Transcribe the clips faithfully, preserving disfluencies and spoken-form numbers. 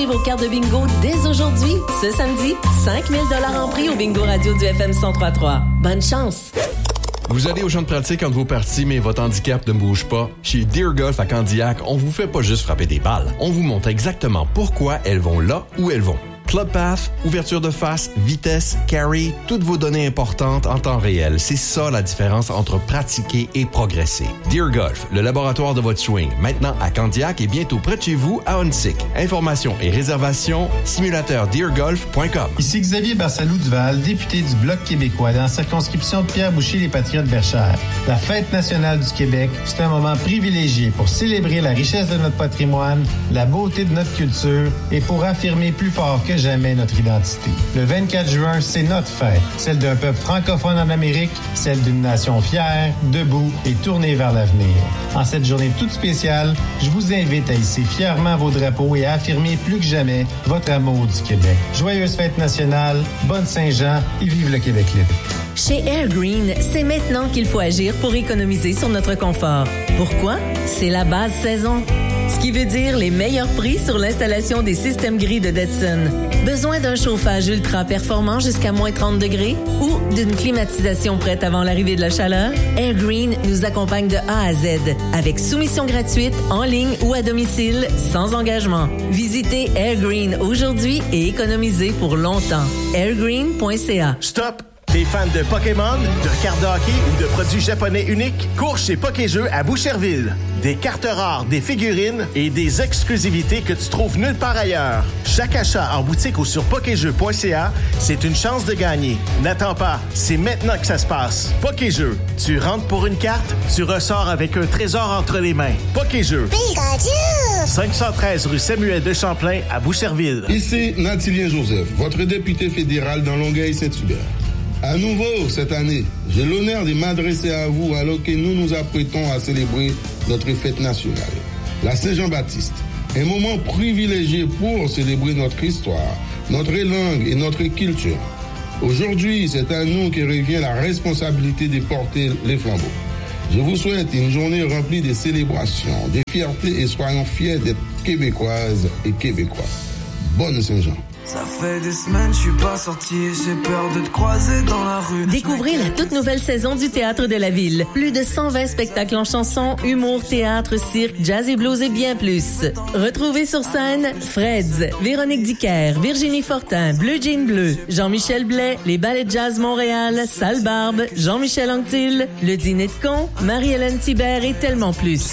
décrochez vos cartes de bingo dès aujourd'hui. Ce samedi, cinq mille dollars en prix au bingo radio du F M cent trois trois. Bonne chance! Vous allez au champ de pratique entre vos parties, mais votre handicap ne bouge pas. Chez Deer Golf à Candiac, on vous fait pas juste frapper des balles. On vous montre exactement pourquoi elles vont là où elles vont. Club Path, ouverture de face, vitesse, carry, toutes vos données importantes en temps réel. C'est ça la différence entre pratiquer et progresser. Deer Golf, le laboratoire de votre swing, maintenant à Candiac et bientôt près de chez vous à Huntsic. Informations et réservations, simulateur deer golf point com. Ici Xavier Barsalou-Duval, député du Bloc québécois dans la circonscription de Pierre Boucher, les Patriotes Berchères. La Fête nationale du Québec, c'est un moment privilégié pour célébrer la richesse de notre patrimoine, la beauté de notre culture et pour affirmer plus fort que jamais notre identité. Le vingt-quatre juin, c'est notre fête, celle d'un peuple francophone en Amérique, celle d'une nation fière, debout et tournée vers l'avenir. En cette journée toute spéciale, je vous invite à hisser fièrement vos drapeaux et à affirmer plus que jamais votre amour du Québec. Joyeuse fête nationale, bonne Saint-Jean et vive le Québec libre. Chez Air Green, c'est maintenant qu'il faut agir pour économiser sur notre confort. Pourquoi? C'est la base saison. Ce qui veut dire les meilleurs prix sur l'installation des systèmes gris de Detson. Besoin d'un chauffage ultra performant jusqu'à moins trente degrés ou d'une climatisation prête avant l'arrivée de la chaleur? Air Green nous accompagne de A à Z avec soumission gratuite, en ligne ou à domicile, sans engagement. Visitez Air Green aujourd'hui et économisez pour longtemps. airgreen point c a. Stop! T'es fan de Pokémon, de cartes de hockey ou de produits japonais uniques? Cours chez Pokéjeux à Boucherville. Des cartes rares, des figurines et des exclusivités que tu trouves nulle part ailleurs. Chaque achat en boutique ou sur pokéjeux point c a, c'est une chance de gagner. N'attends pas, c'est maintenant que ça se passe. Pokéjeux, tu rentres pour une carte, tu ressors avec un trésor entre les mains. Pokéjeux. Pikachu! cinq cent treize rue Samuel de Champlain à Boucherville. Ici Nathilien Joseph, votre député fédéral dans Longueuil-Saint-Hubert. À nouveau, cette année, j'ai l'honneur de m'adresser à vous alors que nous nous apprêtons à célébrer notre fête nationale, la Saint-Jean-Baptiste. Un moment privilégié pour célébrer notre histoire, notre langue et notre culture. Aujourd'hui, c'est à nous que revient la responsabilité de porter les flambeaux. Je vous souhaite une journée remplie de célébrations, de fierté et soyons fiers d'être Québécoises et Québécois. Bonne Saint-Jean. Ça fait des semaines, je suis pas sorti, j'ai peur de te croiser dans la rue. Découvrez la toute nouvelle saison du Théâtre de la Ville. Plus de cent vingt spectacles en chansons, humour, théâtre, cirque, jazz et blues et bien plus. Retrouvez sur scène Freds, Véronique Dicker, Virginie Fortin, Bleu Jean Bleu, Jean-Michel Blais, les Ballets de Jazz Montréal, Sale Barbe, Jean-Michel Anctil, Le Dîner de Con, Marie-Hélène Thibert et tellement plus.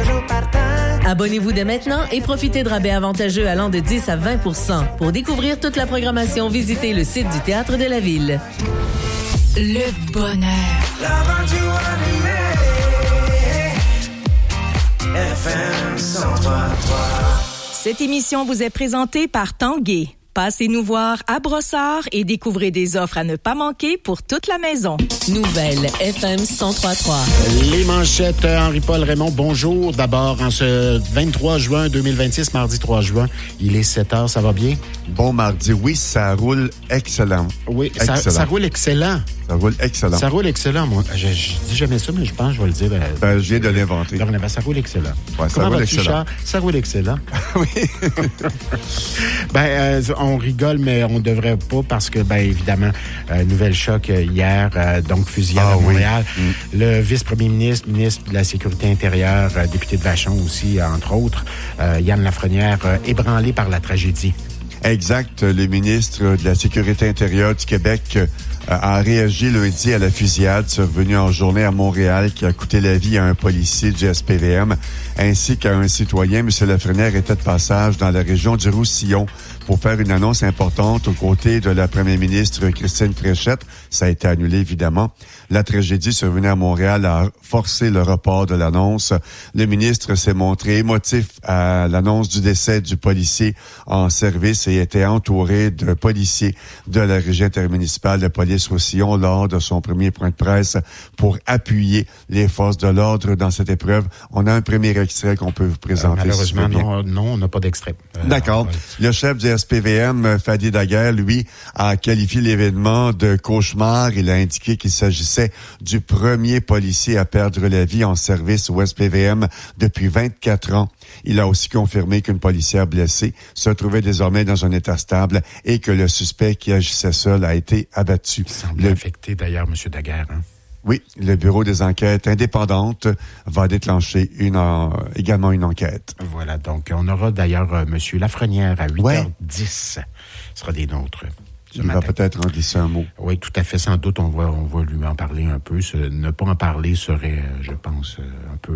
Abonnez-vous dès maintenant et profitez de rabais avantageux allant de dix à vingt pour cent. Pour découvrir toute la programmation, visitez le site du Théâtre de la Ville. Le bonheur. La radio animée. F M cent trois trois. Cette émission vous est présentée par Tanguay. Passez nous voir à Brossard et découvrez des offres à ne pas manquer pour toute la maison. Nouvelle F M cent trois trois. Les manchettes, Henri-Paul Raymond, bonjour. D'abord, en ce vingt-trois juin deux mille vingt-six, mardi trois juin, il est sept heures, ça va bien? Bon mardi, oui, ça roule excellent. Oui, ça, ça roule excellent. Ça roule excellent. Ça roule excellent, moi. Je, je dis jamais ça, mais je pense que je vais le dire. Euh, ben, je viens de l'inventer. Ben, ça roule excellent. Ouais, ça Comment roule vas-tu, excellent. Charles? Ça roule excellent. Oui. ben, euh, on rigole, mais on devrait pas parce que, ben, évidemment, euh, nouvelle choc euh, hier, euh, donc fusillade ah, à Montréal. Oui. Mm. Le vice-premier ministre, ministre de la Sécurité intérieure, euh, député de Vachon aussi, entre autres, euh, Yann Lafrenière, euh, ébranlé par la tragédie. Exact. Le ministre de la Sécurité intérieure du Québec euh, a réagi lundi à la fusillade survenue en journée à Montréal qui a coûté la vie à un policier du S P V M ainsi qu'à un citoyen. M. Lafrenière était de passage dans la région du Roussillon pour faire une annonce importante aux côtés de la première ministre Christine Fréchette. Ça a été annulé, évidemment. La tragédie survenue à Montréal a forcé le report de l'annonce. Le ministre s'est montré émotif à l'annonce du décès du policier en service et était entouré de policiers de la région intermunicipale de police Roussillon lors de son premier point de presse pour appuyer les forces de l'ordre dans cette épreuve. On a un premier extrait qu'on peut vous présenter. Euh, malheureusement, si non, non, on n'a pas d'extrait. Euh, D'accord. Ouais. Le chef du S S P V M, Fadi Daguerre, lui, a qualifié l'événement de cauchemar. Il a indiqué qu'il s'agissait du premier policier à perdre la vie en service au S P V M depuis vingt-quatre ans. Il a aussi confirmé qu'une policière blessée se trouvait désormais dans un état stable et que le suspect qui agissait seul a été abattu. Il semble le... affecté d'ailleurs, M. Daguerre. Hein? Oui, le Bureau des enquêtes indépendantes va déclencher une, en... également une enquête. Voilà, donc on aura d'ailleurs euh, M. Lafrenière à huit heures dix. Ouais. Ce sera des nôtres. Il matin. va peut-être en glisser un mot. Oui, tout à fait. Sans doute, on va, on va lui en parler un peu. Ce, ne pas en parler serait, je pense, un peu...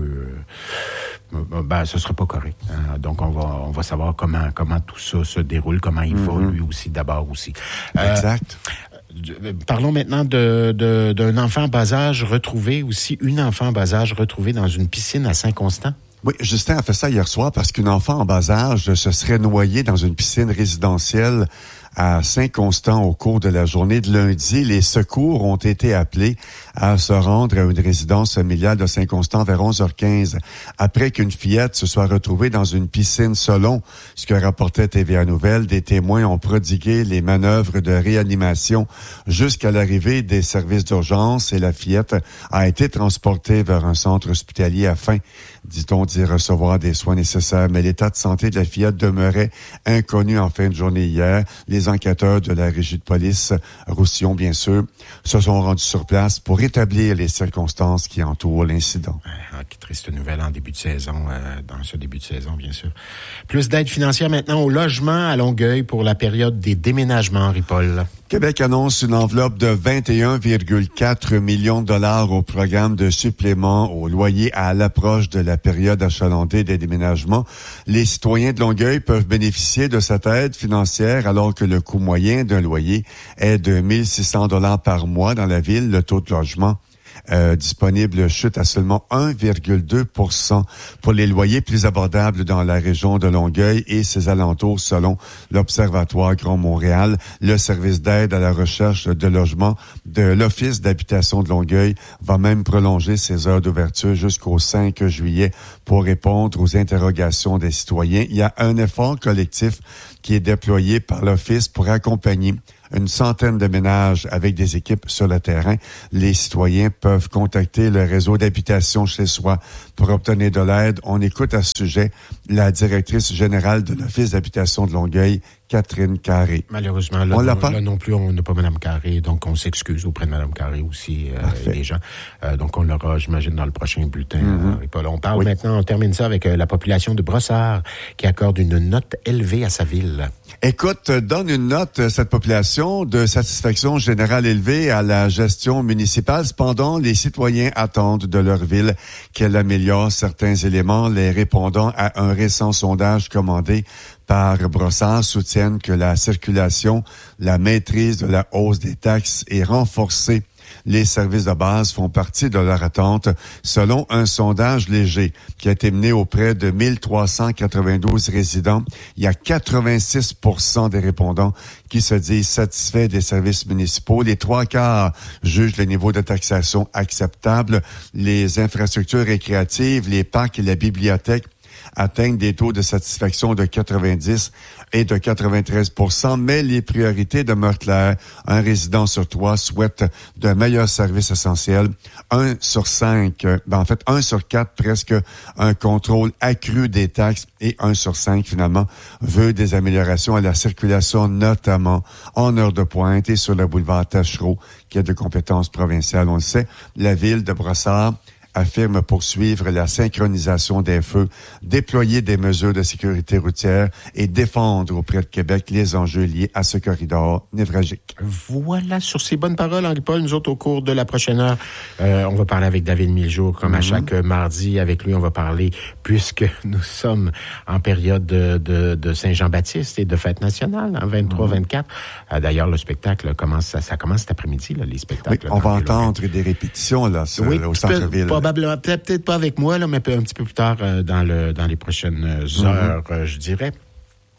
Euh, ben, ce serait pas correct. Hein? Donc, on va, on va savoir comment, comment tout ça se déroule, comment il mm-hmm. va, lui aussi, d'abord aussi. Exact. Euh, Parlons maintenant de, de, d'un enfant en bas âge retrouvé, aussi une enfant en bas âge retrouvée dans une piscine à Saint-Constant. Oui, Justin a fait ça hier soir parce qu'une enfant en bas âge se serait noyée dans une piscine résidentielle à Saint-Constant au cours de la journée de lundi. Les secours ont été appelés à se rendre à une résidence familiale de Saint-Constant vers onze heures quinze, après qu'une fillette se soit retrouvée dans une piscine selon ce que rapportait T V A Nouvelles. Des témoins ont prodigué les manœuvres de réanimation jusqu'à l'arrivée des services d'urgence et la fillette a été transportée vers un centre hospitalier afin, dit-on, d'y recevoir des soins nécessaires. Mais l'état de santé de la fillette demeurait inconnu en fin de journée hier. Les enquêteurs de la régie de police, Roussillon bien sûr, se sont rendus sur place pour établir les circonstances qui entourent l'incident. Ah, quelle triste nouvelle en début de saison, euh, dans ce début de saison, bien sûr. Plus d'aide financière maintenant au logement à Longueuil pour la période des déménagements, Ripoll. Québec annonce une enveloppe de vingt et un virgule quatre millions de dollars au programme de supplément au loyer à l'approche de la période achalandée des déménagements. Les citoyens de Longueuil peuvent bénéficier de cette aide financière alors que le coût moyen d'un loyer est de mille six cents dollars par mois dans la ville. Le taux de logement Euh, disponible chute à seulement un virgule deux pour cent pour les loyers plus abordables dans la région de Longueuil et ses alentours selon l'Observatoire Grand Montréal. Le service d'aide à la recherche de logement de l'Office d'habitation de Longueuil va même prolonger ses heures d'ouverture jusqu'au cinq juillet pour répondre aux interrogations des citoyens. Il y a un effort collectif qui est déployé par l'Office pour accompagner une centaine de ménages avec des équipes sur le terrain. Les citoyens peuvent contacter le réseau d'habitation chez soi pour obtenir de l'aide. On écoute à ce sujet la directrice générale de l'Office d'habitation de Longueuil, Catherine Carré. Malheureusement, là, on non, l'a pas? là non plus, on n'a pas Mme Carré, donc on s'excuse auprès de Mme Carré aussi, euh, les gens. Euh, donc on l'aura, j'imagine, dans le prochain bulletin. Mm-hmm. Paul. On parle oui. maintenant, on termine ça avec euh, la population de Brossard qui accorde une note élevée à sa ville. Écoute, donne une note, cette population, de satisfaction générale élevée à la gestion municipale. Cependant, les citoyens attendent de leur ville qu'elle améliore certains éléments. Les répondants à un récent sondage commandé par Brossard soutiennent que la circulation, la maîtrise de la hausse des taxes est renforcée. Les services de base font partie de leur attente, selon un sondage léger qui a été mené auprès de mille trois cent quatre-vingt-douze résidents. Il y a quatre-vingt-six pour cent des répondants qui se disent satisfaits des services municipaux. Les trois quarts jugent le niveau de taxation acceptable. Les infrastructures récréatives, les parcs et la bibliothèque atteignent des taux de satisfaction de quatre-vingt-dix et de quatre-vingt-treize pour cent, mais les priorités demeurent claires. Un résident sur trois souhaite de meilleurs services essentiels. Un sur cinq, ben en fait, un sur quatre presque, un contrôle accru des taxes et un sur cinq, finalement, veut des améliorations à la circulation, notamment en heure de pointe et sur le boulevard Taschereau, qui est de compétence provinciale. On le sait, la ville de Brossard affirme poursuivre la synchronisation des feux, déployer des mesures de sécurité routière et défendre auprès de Québec les enjeux liés à ce corridor névralgique. Voilà, sur ces bonnes paroles, Henri-Paul, nous autres, au cours de la prochaine heure, euh, on va parler avec David Miljour, comme mm-hmm. à chaque mardi. Avec lui, on va parler, puisque nous sommes en période de, de, de Saint-Jean-Baptiste et de fête nationale, hein, vingt-trois vingt-quatre. Mm-hmm. Euh, d'ailleurs, le spectacle commence, ça, ça commence cet après-midi, là, les spectacles. Oui, on va entendre des répétitions là, sur, oui, au centre-ville. Probablement, peut-être, peut-être pas avec moi, là, mais un petit peu plus tard euh, dans, le, dans les prochaines heures, mm-hmm. euh, je dirais.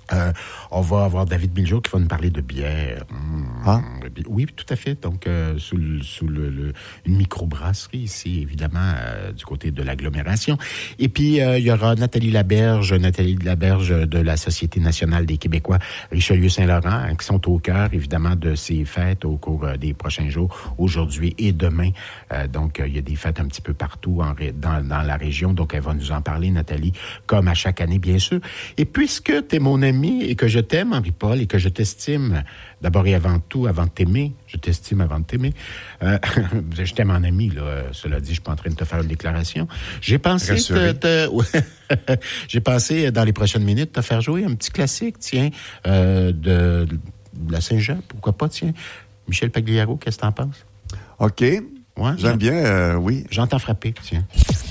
Euh, on va avoir David Miljour qui va nous parler de bière. Mmh. Ah. Oui, tout à fait. Donc, euh, sous, le, sous le, le, une microbrasserie ici, évidemment, euh, du côté de l'agglomération. Et puis, euh, il y aura Nathalie Laberge, Nathalie Laberge de la Société nationale des Québécois Richelieu-Saint-Laurent, hein, qui sont au cœur, évidemment, de ces fêtes au cours euh, des prochains jours, aujourd'hui et demain. Euh, donc, euh, il y a des fêtes un petit peu partout en, dans, dans la région. Donc, elle va nous en parler, Nathalie, comme à chaque année, bien sûr. Et puisque tu es mon ami et que je t'aime, Henri-Paul, et que je t'estime d'abord et avant tout, avant de t'aimer, je t'estime avant de t'aimer. Euh, je t'aime en ami, là. Cela dit, je suis pas en train de te faire une déclaration. J'ai pensé te, te, ouais, j'ai pensé dans les prochaines minutes te faire jouer un petit classique, tiens, euh, de, de la Saint-Jean, pourquoi pas, tiens. Michel Pagliaro, qu'est-ce que t'en penses? OK. Ouais, j'aime bien, euh, oui. J'entends frapper, tiens.